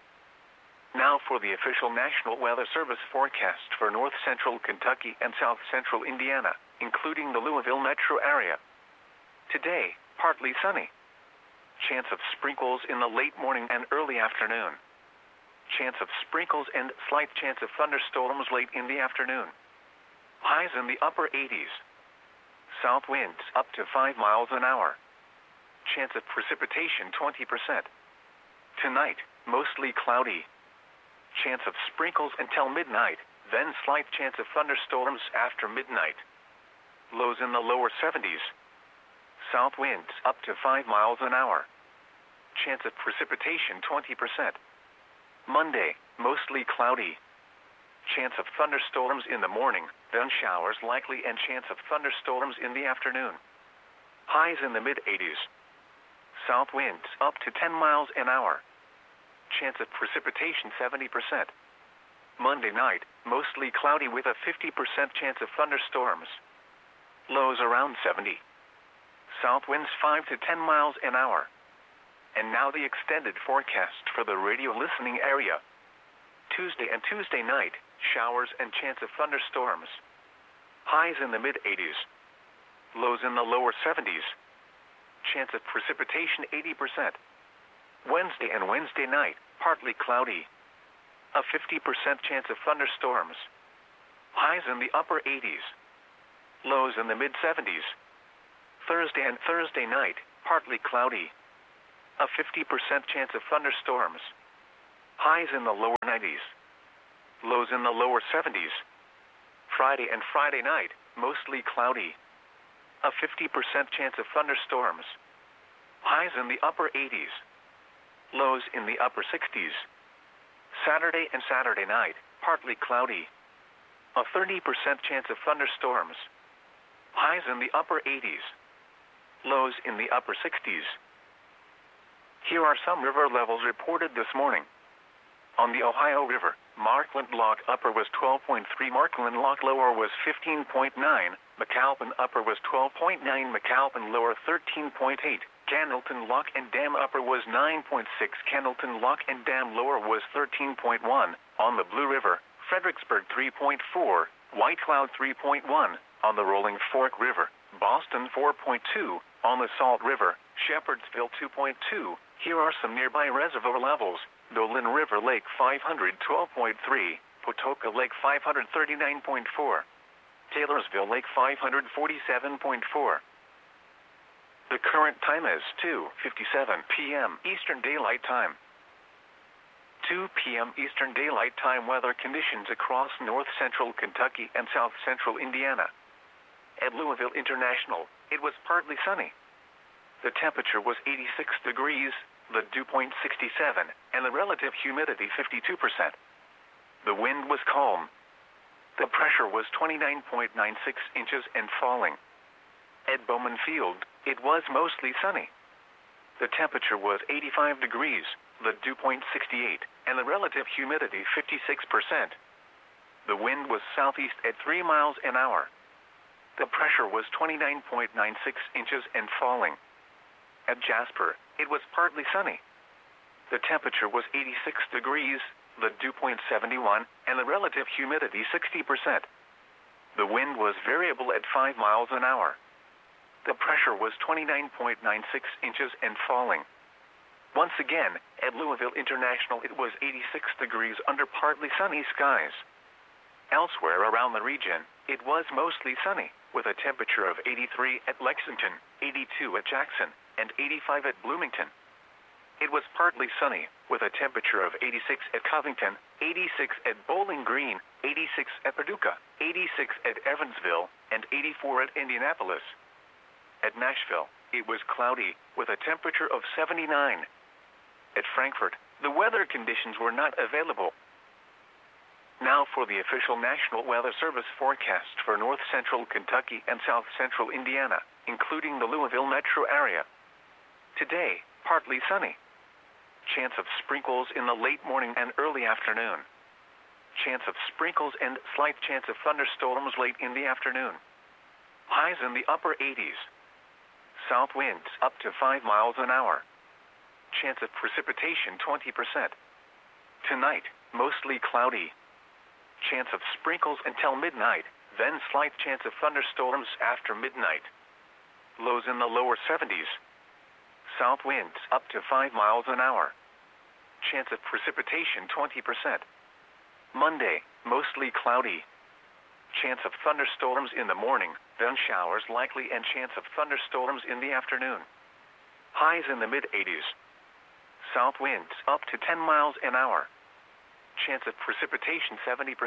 Now for the official National Weather Service forecast for north central Kentucky and south central Indiana, including the Louisville metro area. Today, partly sunny. Chance of sprinkles in the late morning and early afternoon. Chance of sprinkles and slight chance of thunderstorms late in the afternoon. Highs in the upper 80s. South winds up to 5 miles an hour. Chance of precipitation 20%. Tonight, mostly cloudy. Chance of sprinkles until midnight, then slight chance of thunderstorms after midnight. Lows in the lower 70s. South winds up to 5 miles an hour. Chance of precipitation 20%. Monday, mostly cloudy. Chance of thunderstorms in the morning, then showers likely and chance of thunderstorms in the afternoon. Highs in the mid-80s. South winds up to 10 miles an hour. Chance of precipitation 70%. Monday night, mostly cloudy with a 50% chance of thunderstorms. Lows around 70. South winds 5 to 10 miles an hour. And now the extended forecast for the radio listening area. Tuesday and Tuesday night, showers and chance of thunderstorms. Highs in the mid-80s. Lows in the lower 70s. Chance of precipitation 80%. Wednesday and Wednesday night, partly cloudy. A 50% chance of thunderstorms. Highs in the upper 80s. Lows in the mid-70s. Thursday and Thursday night, partly cloudy. A 50% chance of thunderstorms. Highs in the lower 90s. Lows in the lower 70s. Friday and Friday night, mostly cloudy. A 50% chance of thunderstorms. Highs in the upper 80s. Lows in the upper 60s. Saturday and Saturday night, partly cloudy. A 30% chance of thunderstorms. Highs in the upper 80s. Lows in the upper 60s. Here are some river levels reported this morning. On the Ohio River, Markland Lock Upper was 12.3, Markland Lock Lower was 15.9, McAlpin Upper was 12.9, McAlpin Lower 13.8, Candleton Lock and Dam Upper was 9.6, Candleton Lock and Dam Lower was 13.1. On the Blue River, Fredericksburg 3.4, White Cloud 3.1. On the Rolling Fork River, Boston 4.2. On the Salt River, Shepherdsville 2.2. Here are some nearby reservoir levels. Dolan River Lake 512.3, Patoka Lake 539.4, Taylorsville Lake 547.4. The current time is 2:57 p.m. Eastern Daylight Time. 2 p.m. Eastern Daylight Time weather conditions across north central Kentucky and south central Indiana. At Louisville International, it was partly sunny. The temperature was 86 degrees, the dew point 67, and the relative humidity 52%. The wind was calm. The pressure was 29.96 inches and falling. At Bowman Field, it was mostly sunny. The temperature was 85 degrees, the dew point 68, and the relative humidity 56%. The wind was southeast at 3 miles an hour. The pressure was 29.96 inches and falling. At Jasper, it was partly sunny. The temperature was 86 degrees, the dew point 71, and the relative humidity 60%. The wind was variable at 5 miles an hour. The pressure was 29.96 inches and falling. Once again, at Louisville International, it was 86 degrees under partly sunny skies. Elsewhere around the region, it was mostly sunny, with a temperature of 83 at Lexington, 82 at Jackson, and 85 at Bloomington. It was partly sunny, with a temperature of 86 at Covington, 86 at Bowling Green, 86 at Paducah, 86 at Evansville, and 84 at Indianapolis. At Nashville, it was cloudy, with a temperature of 79. At Frankfort, the weather conditions were not available. Now for the official National Weather Service forecast for north central Kentucky and south central Indiana, including the Louisville metro area. Today, partly sunny. Chance of sprinkles in the late morning and early afternoon. Chance of sprinkles and slight chance of thunderstorms late in the afternoon. Highs in the upper 80s. South winds up to 5 miles an hour. Chance of precipitation 20%. Tonight, mostly cloudy. Chance of sprinkles until midnight, then slight chance of thunderstorms after midnight. Lows in the lower 70s. South winds up to 5 miles an hour. Chance of precipitation 20%. Monday, mostly cloudy. Chance of thunderstorms in the morning, then showers likely and chance of thunderstorms in the afternoon. Highs in the mid-80s. South winds up to 10 miles an hour. Chance of precipitation 70%.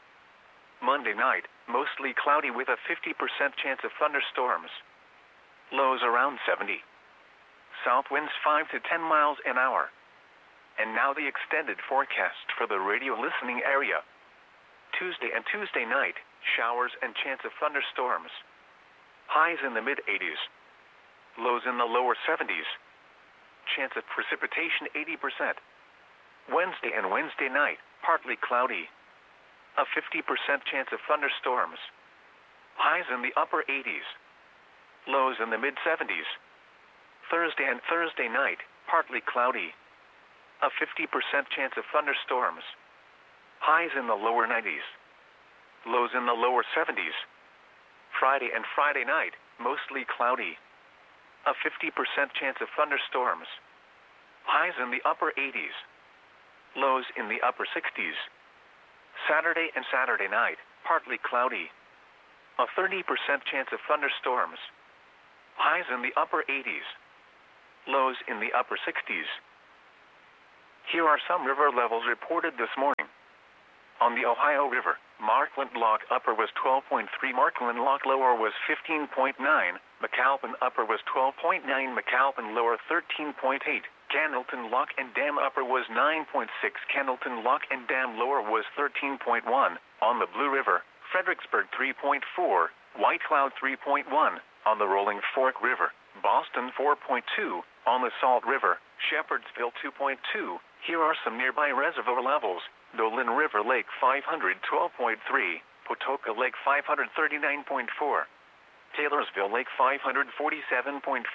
Monday night, mostly cloudy with a 50% chance of thunderstorms. Lows around 70. South winds 5 to 10 miles an hour. And now the extended forecast for the radio listening area. Tuesday and Tuesday night, showers and chance of thunderstorms. Highs in the mid-80s. Lows in the lower 70s. Chance of precipitation 80%. Wednesday and Wednesday night, partly cloudy. A 50% chance of thunderstorms. Highs in the upper 80s. Lows in the mid-70s. Thursday and Thursday night, partly cloudy. A 50% chance of thunderstorms. Highs in the lower 90s. Lows in the lower 70s. Friday and Friday night, mostly cloudy. A 50% chance of thunderstorms. Highs in the upper 80s. Lows in the upper 60s. Saturday and Saturday night, partly cloudy. A 30% chance of thunderstorms. Highs in the upper 80s. lows in the upper 60s. Here are some river levels reported this morning. On the Ohio River, Markland Lock Upper was 12.3, Markland Lock Lower was 15.9, McAlpin Upper was 12.9, McAlpin Lower 13.8, Cannelton Lock and Dam Upper was 9.6, Cannelton Lock and Dam Lower was 13.1. On the Blue River, Fredericksburg 3.4, White Cloud 3.1. On the Rolling Fork River, Boston 4.2. On the Salt River, Shepherdsville 2.2. Here are some nearby reservoir levels. Dolan River Lake 512.3, Potoka Lake 539.4, Taylorsville Lake 547.4.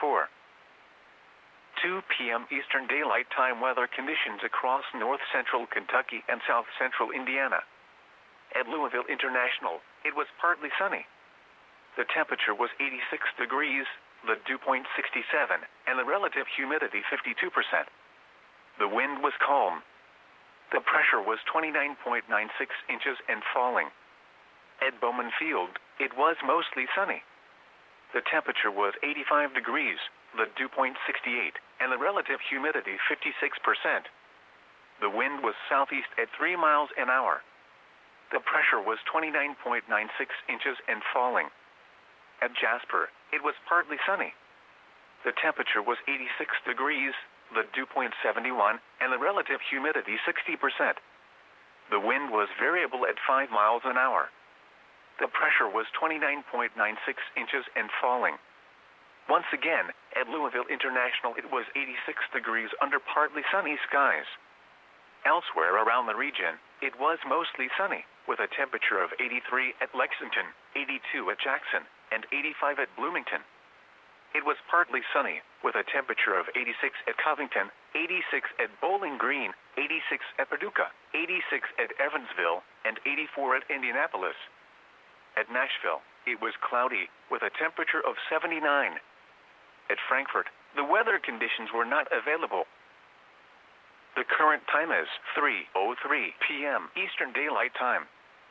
2 p.m. Eastern Daylight Time weather conditions across north central Kentucky and south central Indiana. At Louisville International, it was partly sunny. The temperature was 86 degrees, the dew point 67, and the relative humidity 52%. The wind was calm. The pressure was 29.96 inches and falling. At Bowman Field, it was mostly sunny. The temperature was 85 degrees, the dew point 68, and the relative humidity 56%. The wind was southeast at 3 miles an hour. The pressure was 29.96 inches and falling. At Jasper, it was partly sunny. The temperature was 86 degrees, the dew point 71, and the relative humidity 60%. The wind was variable at 5 miles an hour. The pressure was 29.96 inches and falling. Once again, at Louisville International, it was 86 degrees under partly sunny skies. Elsewhere around the region, it was mostly sunny, with a temperature of 83 at Lexington, 82 at Jackson, and 85 at Bloomington. It was partly sunny, with a temperature of 86 at Covington, 86 at Bowling Green, 86 at Paducah, 86 at Evansville, and 84 at Indianapolis. At Nashville, it was cloudy, with a temperature of 79. At Frankfort, the weather conditions were not available. The current time is 3:03 p.m. Eastern Daylight Time.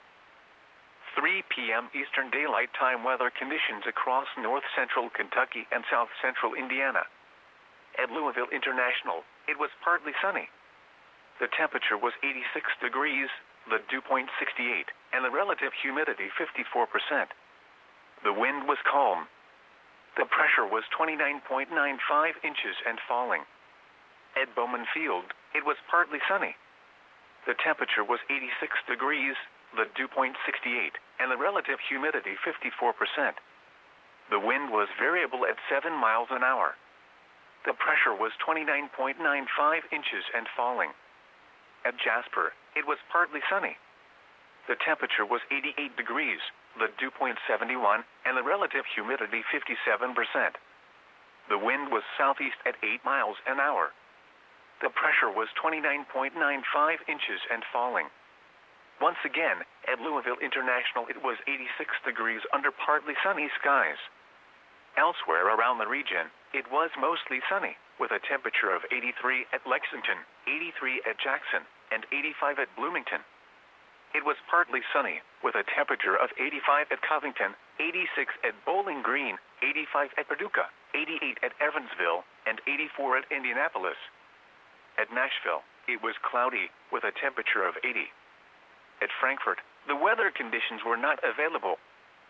3 p.m. Eastern Daylight Time weather conditions across north central Kentucky and south central Indiana. At Louisville International, it was partly sunny. The temperature was 86 degrees, the dew point 68, and the relative humidity 54%. The wind was calm. The pressure was 29.95 inches and falling. At Bowman Field, it was partly sunny. The temperature was 86 degrees, the dew point 68, and the relative humidity 54%. The wind was variable at 7 miles an hour. The pressure was 29.95 inches and falling. At Jasper, it was partly sunny. The temperature was 88 degrees, the dew point 71, and the relative humidity 57%. The wind was southeast at 8 miles an hour. The pressure was 29.95 inches and falling. Once again, at Louisville International, it was 86 degrees under partly sunny skies. Elsewhere around the region, it was mostly sunny, with a temperature of 83 at Lexington, 83 at Jackson, and 85 at Bloomington. It was partly sunny, with a temperature of 85 at Covington, 86 at Bowling Green, 85 at Paducah, 88 at Evansville, and 84 at Indianapolis. At Nashville, it was cloudy, with a temperature of 80. At Frankfort, the weather conditions were not available.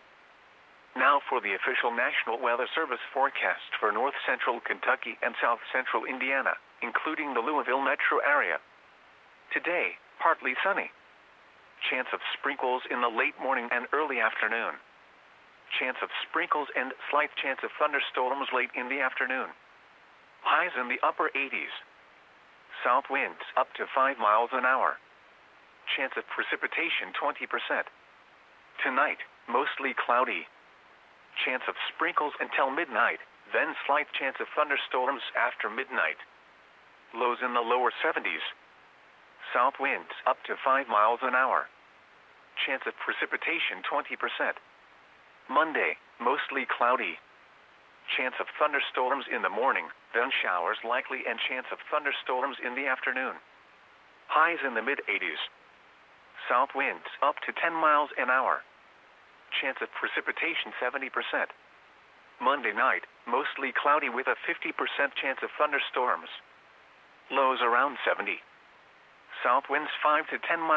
Now for the official National Weather Service forecast for north central Kentucky and south central Indiana, including the Louisville metro area. Today, partly sunny. Chance of sprinkles in the late morning and early afternoon. Chance of sprinkles and slight chance of thunderstorms late in the afternoon. Highs in the upper 80s. South winds up to 5 miles an hour. Chance of precipitation 20%. Tonight, mostly cloudy. Chance of sprinkles until midnight, then slight chance of thunderstorms after midnight. Lows in the lower 70s. South winds up to 5 miles an hour. Chance of precipitation 20%. Monday, mostly cloudy. Chance of thunderstorms in the morning, then showers likely and chance of thunderstorms in the afternoon. Highs in the mid-80s. South winds up to 10 miles an hour. Chance of precipitation 70%. Monday night, mostly cloudy with a 50% chance of thunderstorms. Lows around 70. South winds 5 to 10 miles